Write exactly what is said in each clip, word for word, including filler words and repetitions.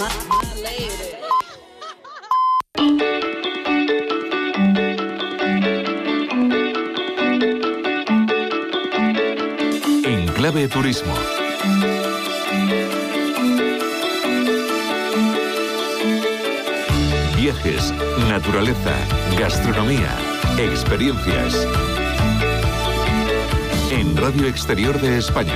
En Clave Turismo. Viajes, naturaleza, gastronomía, experiencias. En Radio Exterior de España.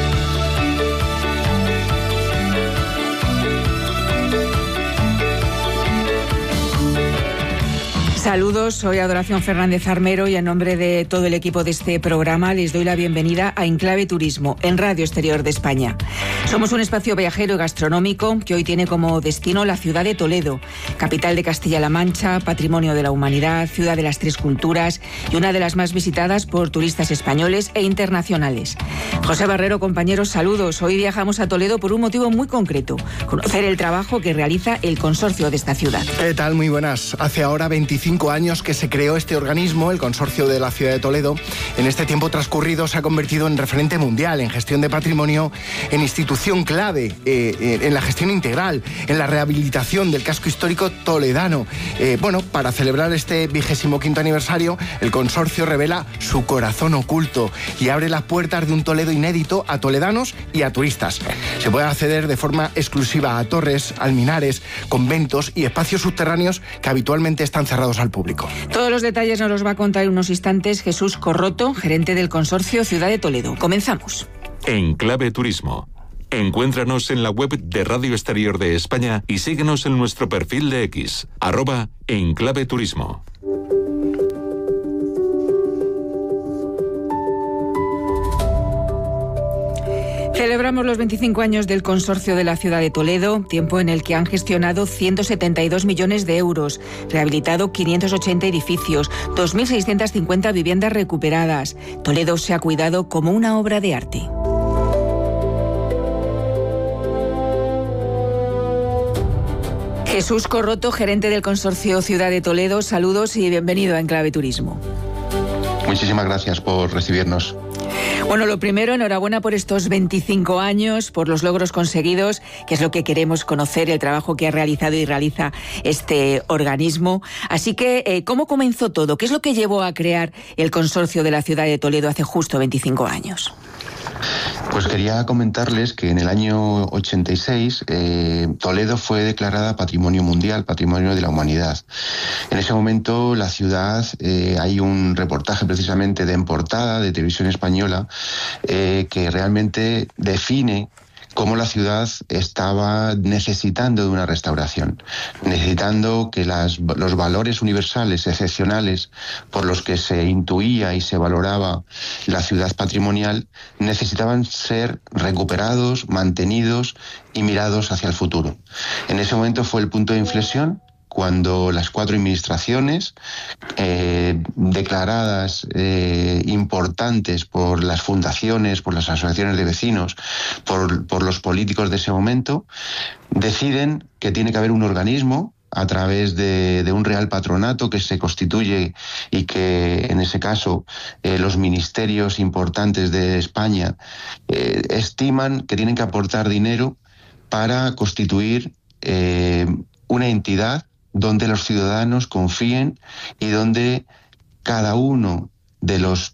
Saludos, soy Adoración Fernández Armero y en nombre de todo el equipo de este programa les doy la bienvenida a En Clave Turismo, en Radio Exterior de España. Somos un espacio viajero y gastronómico que hoy tiene como destino la ciudad de Toledo, capital de Castilla-La Mancha, patrimonio de la humanidad, ciudad de las tres culturas y una de las más visitadas por turistas españoles e internacionales. José Barrero, compañeros, saludos. Hoy viajamos a Toledo por un motivo muy concreto, conocer el trabajo que realiza el consorcio de esta ciudad. ¿Qué tal? Muy buenas. Hace ahora veinticinco años que se creó este organismo, el Consorcio de la Ciudad de Toledo. En este tiempo transcurrido se ha convertido en referente mundial en gestión de patrimonio, en institución clave, eh, en la gestión integral, en la rehabilitación del casco histórico toledano. Eh, bueno, para celebrar este vigésimo quinto aniversario, el consorcio revela su corazón oculto y abre las puertas de un Toledo inédito a toledanos y a turistas. Se puede acceder de forma exclusiva a torres, alminares, conventos y espacios subterráneos que habitualmente están cerrados al público. Todos los detalles nos los va a contar en unos instantes Jesús Corroto, gerente del consorcio Ciudad de Toledo. Comenzamos. En Clave Turismo. Encuéntranos en la web de Radio Exterior de España y síguenos en nuestro perfil de X, arroba En Clave Turismo. Celebramos los veinticinco años del Consorcio de la Ciudad de Toledo, tiempo en el que han gestionado ciento setenta y dos millones de euros, rehabilitado quinientos ochenta edificios, dos mil seiscientas cincuenta viviendas recuperadas. Toledo se ha cuidado como una obra de arte. Jesús Corroto, gerente del Consorcio Ciudad de Toledo, saludos y bienvenido a Enclave Turismo. Muchísimas gracias por recibirnos. Bueno, lo primero, enhorabuena por estos veinticinco años, por los logros conseguidos, que es lo que queremos conocer, el trabajo que ha realizado y realiza este organismo. Así que, eh, ¿cómo comenzó todo? ¿Qué es lo que llevó a crear el Consorcio de la Ciudad de Toledo hace justo veinticinco años? Pues quería comentarles que en el año ochenta y seis eh, Toledo fue declarada Patrimonio Mundial, Patrimonio de la Humanidad. En ese momento la ciudad, eh, hay un reportaje precisamente de En Portada, de Televisión Española, eh, que realmente define cómo la ciudad estaba necesitando de una restauración, necesitando que las, los valores universales, excepcionales, por los que se intuía y se valoraba la ciudad patrimonial, necesitaban ser recuperados, mantenidos y mirados hacia el futuro. En ese momento fue el punto de inflexión, cuando las cuatro administraciones eh, declaradas eh, importantes por las fundaciones, por las asociaciones de vecinos, por, por los políticos de ese momento, deciden que tiene que haber un organismo a través de, de un real patronato que se constituye y que en ese caso eh, los ministerios importantes de España eh, estiman que tienen que aportar dinero para constituir eh, una entidad donde los ciudadanos confíen y donde cada uno de los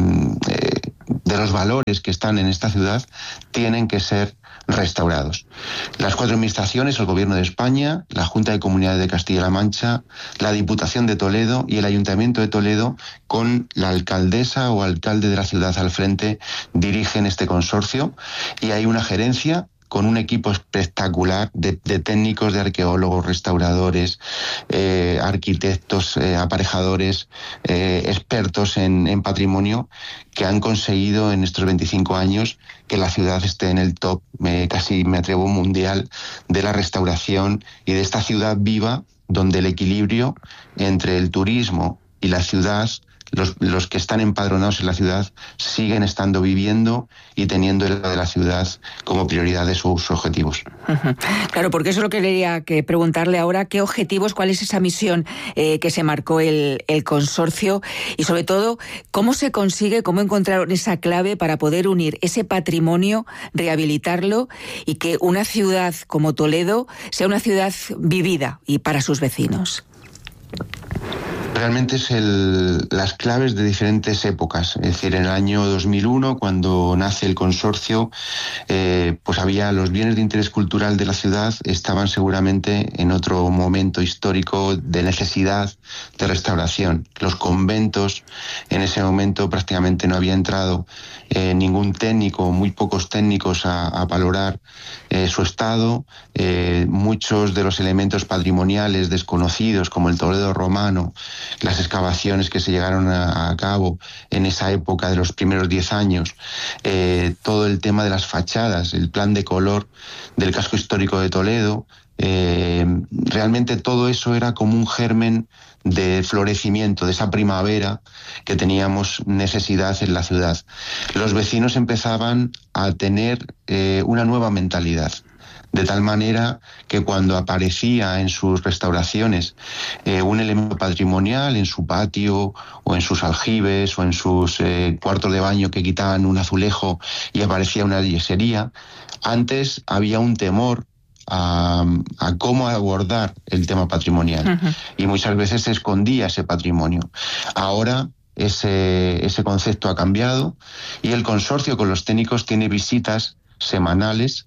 eh, de los valores que están en esta ciudad tienen que ser restaurados. Las cuatro administraciones, el Gobierno de España, la Junta de Comunidades de Castilla-La Mancha, la Diputación de Toledo y el Ayuntamiento de Toledo, con la alcaldesa o alcalde de la ciudad al frente, dirigen este consorcio y hay una gerencia con un equipo espectacular de, de técnicos, de arqueólogos, restauradores, eh, arquitectos, eh, aparejadores, eh, expertos en, en patrimonio, que han conseguido en estos veinticinco años que la ciudad esté en el top, eh, casi me atrevo, mundial, de la restauración y de esta ciudad viva, donde el equilibrio entre el turismo y la ciudad los, los que están empadronados en la ciudad siguen estando viviendo y teniendo el de la ciudad como prioridad de sus objetivos. Uh-huh. Claro, porque eso es lo que quería que preguntarle ahora, qué objetivos, cuál es esa misión eh, que se marcó el, el consorcio y sobre todo, cómo se consigue, cómo encontraron esa clave para poder unir ese patrimonio, rehabilitarlo y que una ciudad como Toledo sea una ciudad vivida y para sus vecinos. Realmente es el, las claves de diferentes épocas. Es decir, en el año dos mil uno, cuando nace el consorcio, eh, pues había los bienes de interés cultural de la ciudad, estaban seguramente en otro momento histórico de necesidad de restauración. Los conventos, en ese momento prácticamente no había entrado eh, ningún técnico, muy pocos técnicos a, a valorar eh, su estado. Eh, muchos de los elementos patrimoniales desconocidos, como el Toledo romano, las excavaciones que se llegaron a, a cabo en esa época de los primeros diez años, eh, todo el tema de las fachadas, el plan de color del casco histórico de Toledo, eh, realmente todo eso era como un germen de florecimiento, de esa primavera que teníamos necesidad en la ciudad. Los vecinos empezaban a tener eh, una nueva mentalidad, de tal manera que cuando aparecía en sus restauraciones eh, un elemento patrimonial en su patio o en sus aljibes o en sus eh, cuartos de baño que quitaban un azulejo y aparecía una yesería, antes había un temor a, a cómo abordar el tema patrimonial. Uh-huh. Y muchas veces se escondía ese patrimonio. Ahora ese, ese concepto ha cambiado y el consorcio con los técnicos tiene visitas semanales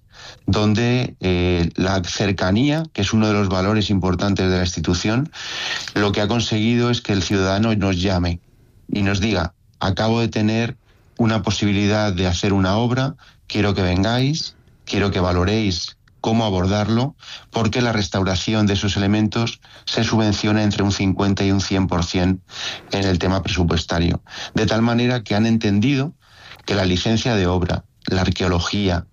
donde eh, la cercanía, que es uno de los valores importantes de la institución, lo que ha conseguido es que el ciudadano nos llame y nos diga: acabo de tener una posibilidad de hacer una obra, quiero que vengáis, quiero que valoréis cómo abordarlo, porque la restauración de esos elementos se subvenciona entre un cincuenta y un cien por ciento en el tema presupuestario. De tal manera que han entendido que la licencia de obra, la arqueología,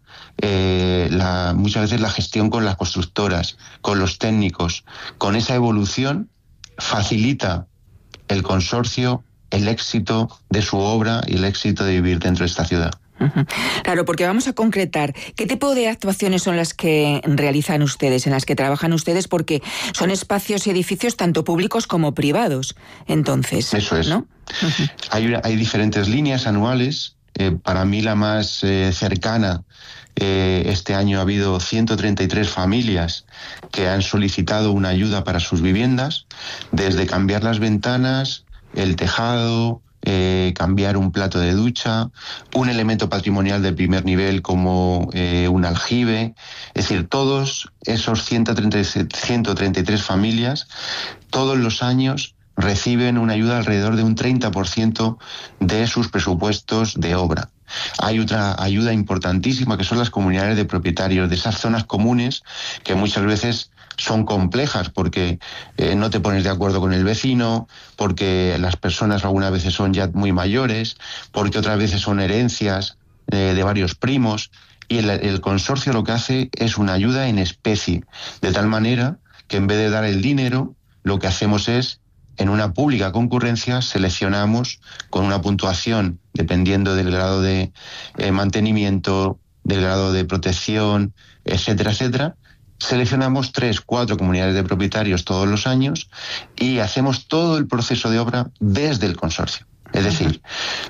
eh, la, muchas veces la gestión con las constructoras, con los técnicos, con esa evolución facilita el consorcio, el éxito de su obra y el éxito de vivir dentro de esta ciudad. Claro, porque vamos a concretar qué tipo de actuaciones son las que realizan ustedes, en las que trabajan ustedes, porque son espacios y edificios tanto públicos como privados. Entonces, eso es, ¿no? hay, hay diferentes líneas anuales. Eh, para mí la más eh, cercana, eh, este año ha habido ciento treinta y tres familias que han solicitado una ayuda para sus viviendas, desde cambiar las ventanas, el tejado, Eh, cambiar un plato de ducha, un elemento patrimonial de primer nivel como eh, un aljibe. Es decir, todos esos ciento treinta y tres familias todos los años reciben una ayuda alrededor de un treinta por ciento de sus presupuestos de obra. Hay otra ayuda importantísima que son las comunidades de propietarios, de esas zonas comunes que muchas veces son complejas porque eh, no te pones de acuerdo con el vecino, porque las personas algunas veces son ya muy mayores, porque otras veces son herencias eh, de varios primos, y el, el consorcio lo que hace es una ayuda en especie, de tal manera que en vez de dar el dinero, lo que hacemos es, en una pública concurrencia, seleccionamos con una puntuación, dependiendo del grado de eh, mantenimiento, del grado de protección, etcétera, etcétera, seleccionamos tres, cuatro comunidades de propietarios todos los años y hacemos todo el proceso de obra desde el consorcio. Es decir,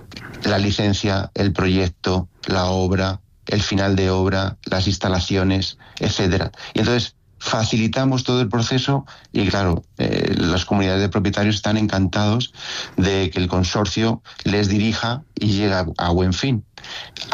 la licencia, el proyecto, la obra, el final de obra, las instalaciones, etcétera. Y entonces facilitamos todo el proceso y, claro, eh, las comunidades de propietarios están encantados de que el consorcio les dirija y llegue a, a buen fin.